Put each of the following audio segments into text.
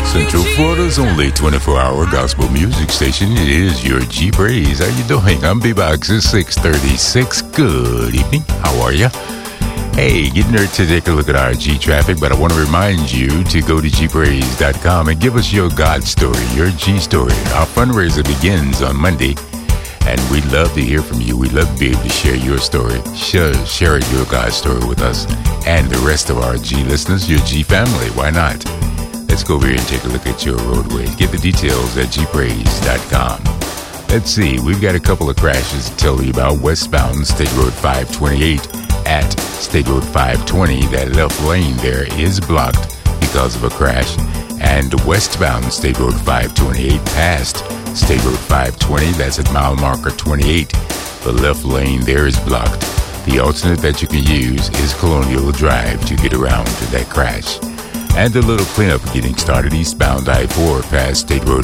Central Florida's only 24-hour gospel music station. It is your G Praise. How you doing? I'm B-Box. It's 6:36. Good evening. How are you? Hey, getting ready to take a look at our G traffic, but I want to remind you to go to gpraise.com and give us your God story, your G story. Our fundraiser begins on Monday, and we'd love to hear from you. We'd love to be able to share your story, share your God story with us and the rest of our G listeners, your G family. Why not? Let's go over here and take a look at your roadways. Get the details at gpraise.com. Let's see. We've got a couple of crashes to tell you about. Westbound State Road 528 at State Road 520. That left lane there is blocked because of a crash. And westbound State Road 528 past State Road 520. That's at mile marker 28. The left lane there is blocked. The alternate that you can use is Colonial Drive to get around to that crash. And a little cleanup getting started eastbound I-4 past State Road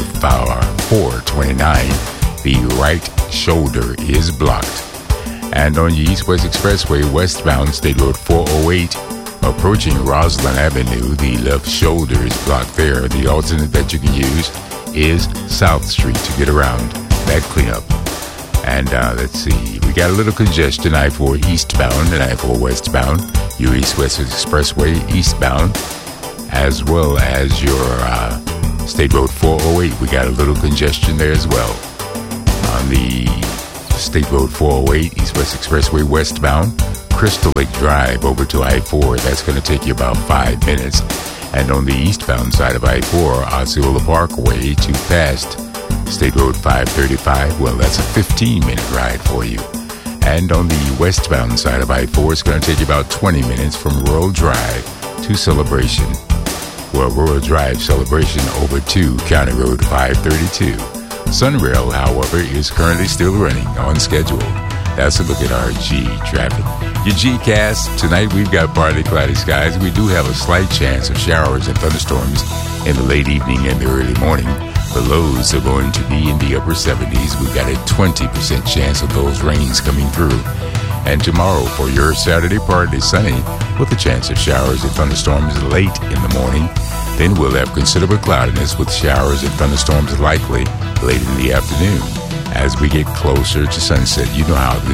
429. The right shoulder is blocked. And on the East-West Expressway, westbound State Road 408, approaching Roslyn Avenue, the left shoulder is blocked there. The alternate that you can use is South Street to get around that cleanup. And let's see, we got a little congestion, I-4 eastbound and I-4 westbound, your East-West Expressway eastbound, as well as your State Road 408. We got a little congestion there as well. On the State Road 408, East-West Expressway westbound, Crystal Lake Drive over to I-4. That's going to take you about 5 minutes. And on the eastbound side of I-4, Osceola Parkway to past State Road 535, well, that's a 15-minute ride for you. And on the westbound side of I-4, it's going to take you about 20 minutes from Rural Drive to Celebration. Well, Rural Drive Celebration over to County Road 532. Sunrail, however, is currently still running on schedule. That's a look at our G traffic. Your G-Cast, tonight we've got partly cloudy skies. We do have a slight chance of showers and thunderstorms in the late evening and the early morning. The lows are going to be in the upper 70s. We've got a 20% chance of those rains coming through. And tomorrow for your Saturday, partly sunny with a chance of showers and thunderstorms late in the morning. Then we'll have considerable cloudiness with showers and thunderstorms likely late in the afternoon. As we get closer to sunset, you know how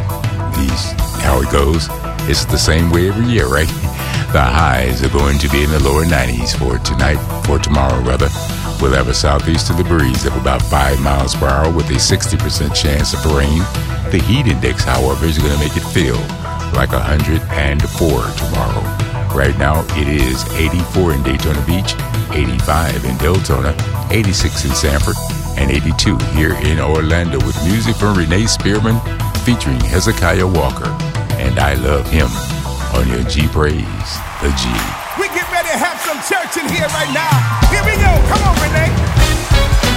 how it goes. It's the same way every year, right? The highs are going to be in the lower 90s for tomorrow. We'll have a southeasterly breeze of about 5 miles per hour with a 60% chance of rain. The heat index, however, is going to make it feel like 104 tomorrow. Right now, it is 84 in Daytona Beach, 85 in Deltona, 86 in Sanford, and 82 here in Orlando with music from Renee Spearman featuring Hezekiah Walker. And I Love Him on your G Praise, the G. We get ready to have some church in here right now. Here we go. Come on, Renee.